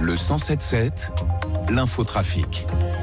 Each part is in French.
Le 107.7, l'infotrafic.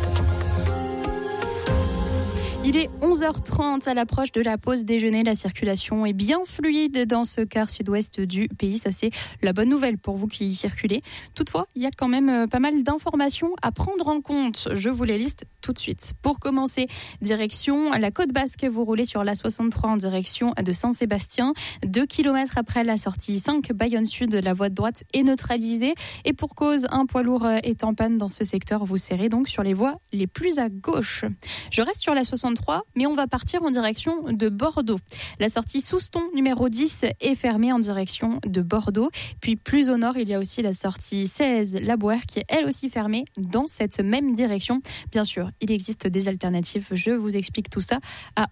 Il est 11h30 à l'approche de la pause déjeuner. La circulation est bien fluide dans ce quart sud-ouest du pays. Ça, c'est la bonne nouvelle pour vous qui y circulez. Toutefois, il y a quand même pas mal d'informations à prendre en compte. Je vous les liste tout de suite. Pour commencer, direction la Côte Basque. Vous roulez sur la 63 en direction de Saint-Sébastien. 2 km après la sortie 5 Bayonne Sud, la voie de droite est neutralisée. Et pour cause, un poids lourd est en panne dans ce secteur. Vous serrez donc sur les voies les plus à gauche. Je reste sur la 63. Mais on va partir en direction de Bordeaux. La sortie Souston numéro 10 est fermée en direction de Bordeaux. Puis plus au nord, il y a aussi la sortie 16 La Bouère qui est elle aussi fermée dans cette même direction. Bien sûr, il existe des alternatives. Je vous explique tout ça à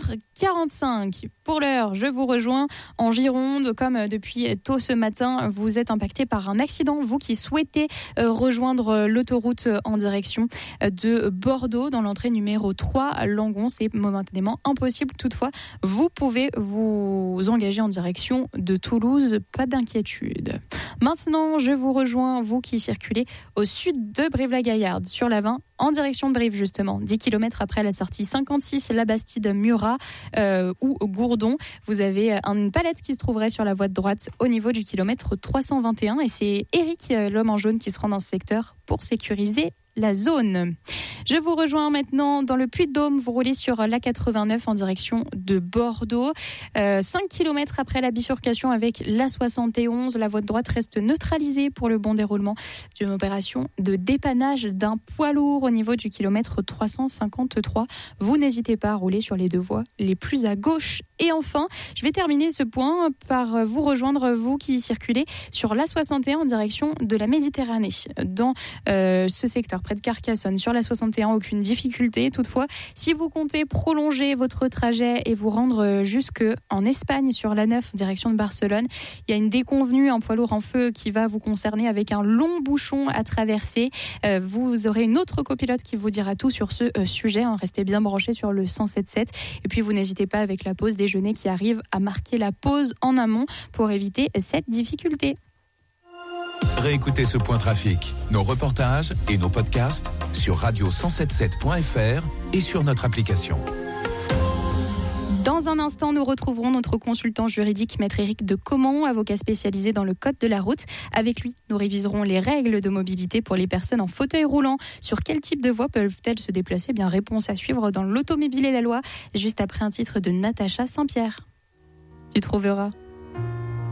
11h45. Pour l'heure, je vous rejoins en Gironde. Comme depuis tôt ce matin, vous êtes impacté par un accident. Vous qui souhaitez rejoindre l'autoroute en direction de Bordeaux dans l'entrée numéro 3, Langon, c'est momentanément impossible. Toutefois, vous pouvez vous engager en direction de Toulouse. Pas d'inquiétude. Maintenant, je vous rejoins, vous qui circulez au sud de Brive-la-Gaillarde, sur la 20, en direction de Brive justement. 10 km après la sortie 56, la Bastide-Murat ou Gourdon. Vous avez une palette qui se trouverait sur la voie de droite au niveau du kilomètre 321. Et c'est Eric, l'homme en jaune, qui se rend dans ce secteur pour sécuriser la zone. Je vous rejoins maintenant dans le Puy-de-Dôme. Vous roulez sur la 89 en direction de Bordeaux. 5 km après la bifurcation avec la 71, la voie de droite reste neutralisée pour le bon déroulement d'une opération de dépannage d'un poids lourd au niveau du kilomètre 353. Vous n'hésitez pas à rouler sur les deux voies les plus à gauche. Et enfin, je vais terminer ce point par vous rejoindre, vous qui circulez sur la 61 en direction de la Méditerranée. Dans ce secteur, près de Carcassonne, sur la 61, aucune difficulté. Toutefois, si vous comptez prolonger votre trajet et vous rendre jusqu'en Espagne sur la 9, en direction de Barcelone, il y a une déconvenue, un poids lourd en feu qui va vous concerner avec un long bouchon à traverser. Vous aurez une autre copilote qui vous dira tout sur ce sujet. Restez bien branchés sur le 107.7. Et puis, vous n'hésitez pas avec la pause déjeuner qui arrive à marquer la pause en amont pour éviter cette difficulté. Réécoutez ce point trafic, nos reportages et nos podcasts sur radio177.fr et sur notre application. Dans un instant, nous retrouverons notre consultant juridique, Maître Éric de Caumont, avocat spécialisé dans le code de la route. Avec lui, nous réviserons les règles de mobilité pour les personnes en fauteuil roulant. Sur quel type de voies peuvent-elles se déplacer ? Bien, réponse à suivre dans l'Automobile et la loi, juste après un titre de Natacha Saint-Pierre. Tu trouveras.